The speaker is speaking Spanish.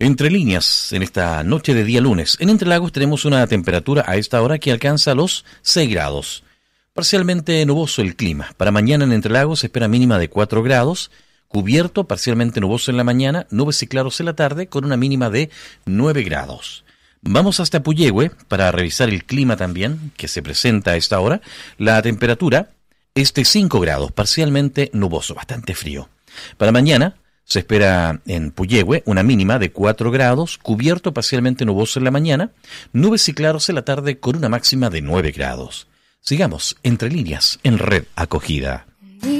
Entre líneas, en esta noche de día lunes, en Entre Lagos tenemos una temperatura a esta hora que alcanza los 6 grados. Parcialmente nuboso el clima. Para mañana en Entre Lagos se espera mínima de 4 grados, cubierto, parcialmente nuboso en la mañana, nubes y claros en la tarde, con una mínima de 9 grados. Vamos hasta Puyehue para revisar el clima también, que se presenta a esta hora. La temperatura es de 5 grados, parcialmente nuboso, bastante frío. Para mañana se espera en Puyehue una mínima de 4 grados, cubierto parcialmente nuboso en la mañana, nubes y claros en la tarde con una máxima de 9 grados. Sigamos Entre Líneas en Red Acogida.